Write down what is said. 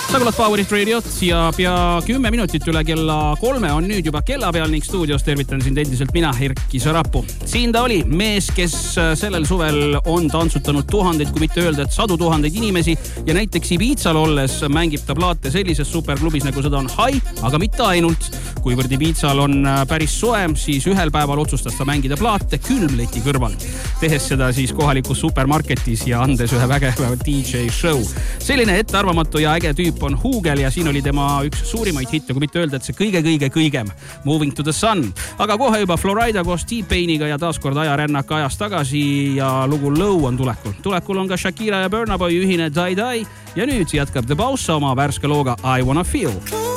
Sa kuulad Powerit Radiot ja pea 10 minutit üle kella 3 on nüüd juba kella peal ning stuudios tervitan sind endiselt mina, Erkki Sarapuu. Siin ta oli mees, kes sellel suvel on tantsutanud tuhandeid, kui mitte öelda, et 100 000 inimesi ja näiteks Ibizal olles mängib ta plaate sellises superklubis, nagu seda on Hai, aga mitte ainult. Kuivõrd Ibizal on päris soe, siis ühel päeval otsustas ta mängida plaate külmleti kõrval, tehes seda siis kohalikus supermarketis ja andes ühe vägeva DJ show. Selline ettearvamatu ja äge tüüp on Hugel ja siin oli tema üks suurimaid hitte, kui mitte öelda, et see kõigem Moving to the Sun. Aga kohe juba Florida koos T-Painiga ja taaskord ajarännak ajas tagasi ja lugu Low on tulekul. Tulekul on ka Shakira ja Burna Boy ühine Die Die ja nüüd jätkab The Boss oma värske looga I Wanna Feel.